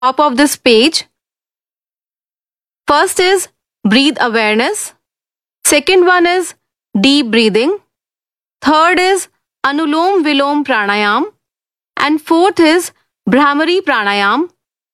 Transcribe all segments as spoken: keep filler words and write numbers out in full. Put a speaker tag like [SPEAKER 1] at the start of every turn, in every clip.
[SPEAKER 1] top of this page. First is breathe awareness. Second one is deep breathing. Third is Anulom Vilom Pranayam. And fourth is Bhramari Pranayam.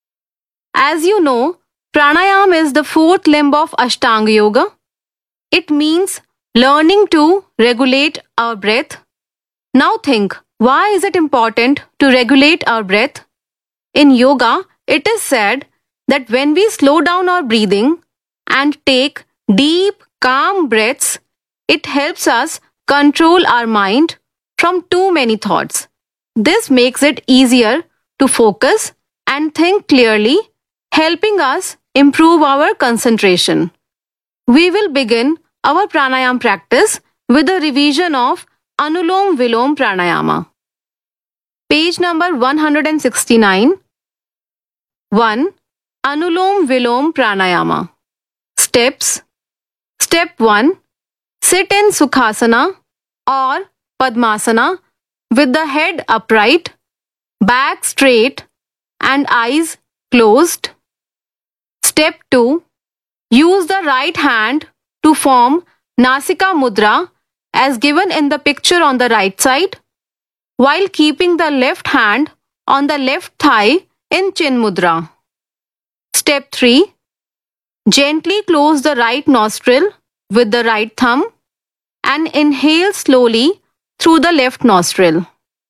[SPEAKER 1] As you know, Pranayam is the fourth limb of Ashtanga Yoga. It means learning to regulate our breath. Now think, why is it important to regulate our breath? In yoga, it is said that when we slow down our breathing and take deep, calm breaths, it helps us control our mind from too many thoughts. This makes it easier to focus and think clearly, helping us improve our concentration. We will begin our pranayam practice with a revision of Anulom Vilom Pranayama. Page number one hundred sixty-nine. one. Anulom Vilom Pranayama. Steps. Step one. Sit in Sukhasana or Padmasana with the head upright, back straight and eyes closed. Step two. Use the right hand to form Nasika Mudra as given in the picture on the right side, while keeping the left hand on the left thigh in Chin Mudra. Step three. Gently close the right nostril with the right thumb and inhale slowly through the left nostril.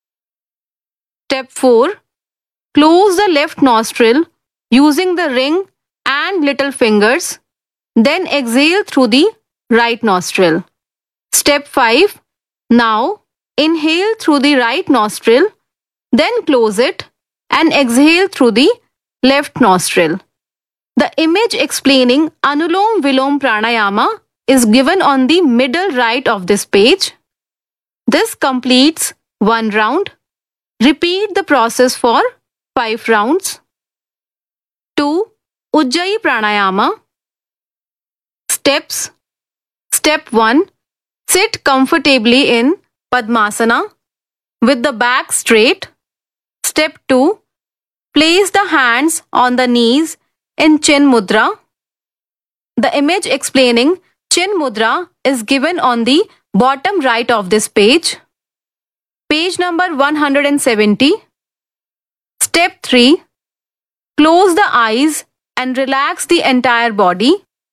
[SPEAKER 1] Step four. Close the left nostril using the ring and little fingers, then exhale through the right nostril. Step five. Now inhale through the right nostril, then close it and exhale through the left nostril. The image explaining Anulom Vilom Pranayama is given on the middle right of this page. This completes one round. Repeat the process for five rounds. two. Ujjayi Pranayama. Steps. Step one. Sit comfortably in Padmasana with the back straight. Step two. Place the hands on the knees in Chin Mudra. The image explaining Chin Mudra is given on the bottom right of this page. Page number one hundred seventy. Step three. Close the eyes and relax the entire body.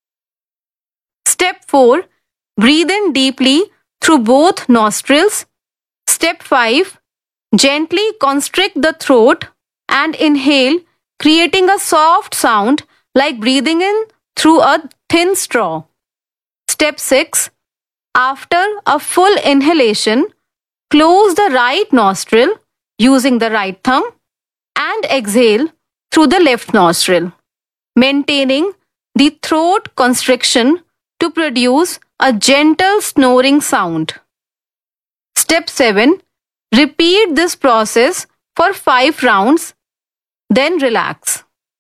[SPEAKER 1] Step four. Breathe in deeply through both nostrils. Step five. Gently constrict the throat and inhale, creating a soft sound like breathing in through a thin straw. Step six. After a full inhalation, close the right nostril using the right thumb and exhale through the left nostril, maintaining the throat constriction to produce a gentle snoring sound. Step seven. Repeat this process for five rounds, then relax.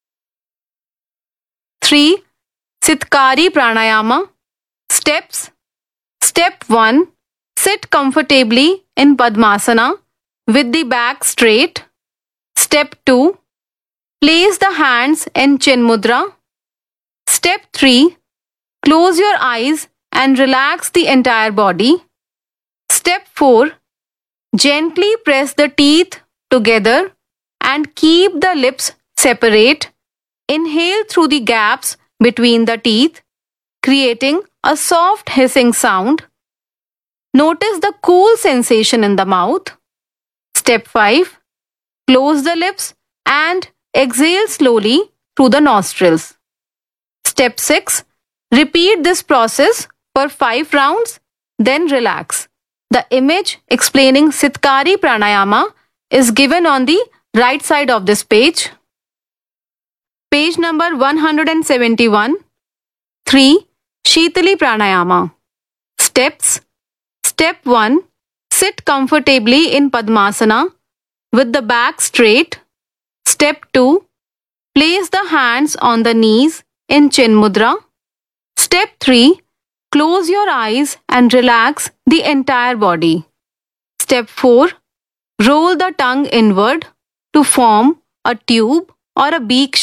[SPEAKER 1] three. Sitkari Pranayama. Steps. Step one. Sit comfortably in Padmasana with the back straight. Step two. Place the hands in Chin Mudra. Step three. Close your eyes and relax the entire body. Step four. Gently press the teeth together and keep the lips separate. Inhale through the gaps between the teeth, creating a soft hissing sound. Notice the cool sensation in the mouth. Step five. Close the lips and exhale slowly through the nostrils. Step six. Repeat this process for five rounds, then relax. The image explaining Sitkari Pranayama is given on the right side of this page. Page number one hundred seventy-one. three. Shitali Pranayama. Steps. Step one. Sit comfortably in Padmasana with the back straight. Step two. Place the hands on the knees in Chin Mudra. Step three. Close your eyes and relax the entire body. Step four. Roll the tongue inward to form a tube or a beak